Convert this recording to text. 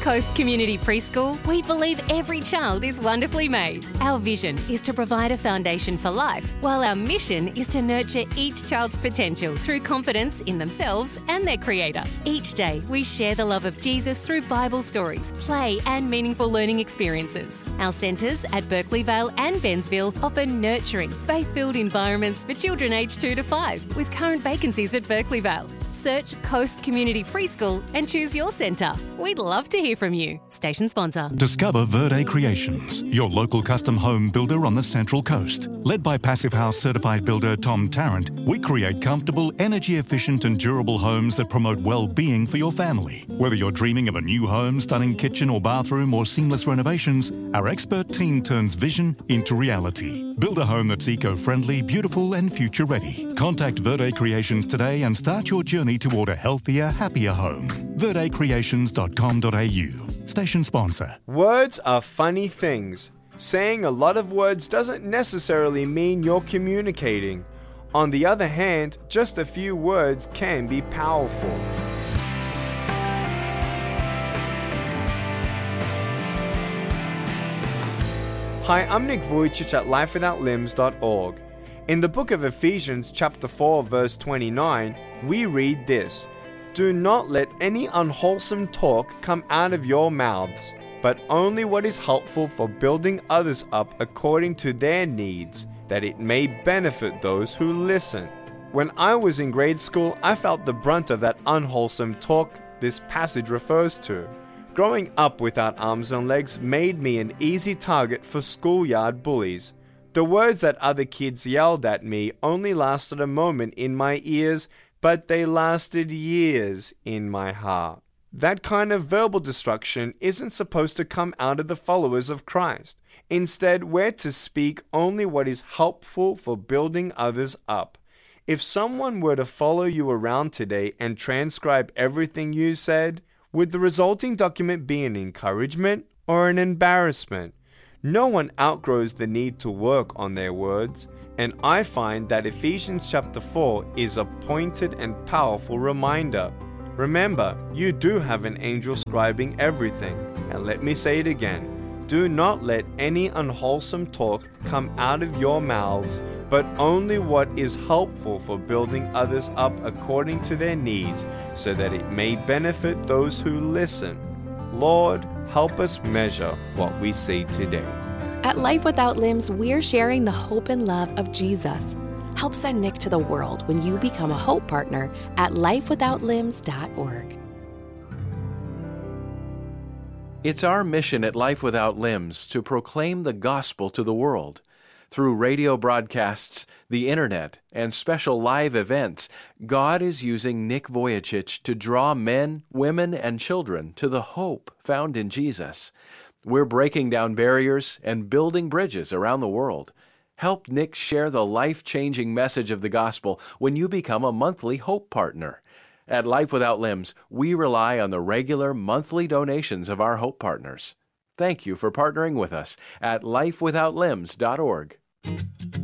Coast Community Preschool, we believe every child is wonderfully made. Our vision is to provide a foundation for life, while our mission is to nurture each child's potential through confidence in themselves and their Creator. Each day, we share the love of Jesus through Bible stories, play, and meaningful learning experiences. Our centres at Berkeley Vale and Bensville offer nurturing, faith-filled environments for children aged 2 to 5, with current vacancies at Berkeley Vale. Search Coast Community Preschool and choose your centre. We'd love to hear from you. Station sponsor. Discover Verde Creations, your local custom home builder on the Central Coast. Led by Passive House certified builder Tom Tarrant, we create comfortable, energy-efficient and durable homes that promote well-being for your family. Whether you're dreaming of a new home, stunning kitchen or bathroom, or seamless renovations, our expert team turns vision into reality. Build a home that's eco-friendly, beautiful and future-ready. Contact Verde Creations today and start your journey toward a healthier, happier home. verdecreations.com.au. Station sponsor. Words are funny things. Saying a lot of words doesn't necessarily mean you're communicating. On the other hand, just a few words can be powerful. Hi, I'm Nick Vujicic at lifewithoutlimbs.org. In the book of Ephesians chapter 4 verse 29, we read this: "Do not let any unwholesome talk come out of your mouths, but only what is helpful for building others up according to their needs, that it may benefit those who listen." When I was in grade school, I felt the brunt of that unwholesome talk this passage refers to. Growing up without arms and legs made me an easy target for schoolyard bullies. The words that other kids yelled at me only lasted a moment in my ears, but they lasted years in my heart. That kind of verbal destruction isn't supposed to come out of the followers of Christ. Instead, we're to speak only what is helpful for building others up. If someone were to follow you around today and transcribe everything you said, would the resulting document be an encouragement or an embarrassment? No one outgrows the need to work on their words, and I find that Ephesians chapter 4 is a pointed and powerful reminder. Remember, you do have an angel scribing everything, and let me say it again. Do not let any unwholesome talk come out of your mouths, but only what is helpful for building others up according to their needs, so that it may benefit those who listen. Lord, help us measure what we say today. At Life Without Limbs, we're sharing the hope and love of Jesus. Help send Nick to the world when you become a Hope Partner at lifewithoutlimbs.org. It's our mission at Life Without Limbs to proclaim the gospel to the world. Through radio broadcasts, the internet, and special live events, God is using Nick Vujicic to draw men, women, and children to the hope found in Jesus. We're breaking down barriers and building bridges around the world. Help Nick share the life-changing message of the gospel when you become a monthly Hope Partner. At Life Without Limbs, we rely on the regular monthly donations of our Hope Partners. Thank you for partnering with us at lifewithoutlimbs.org.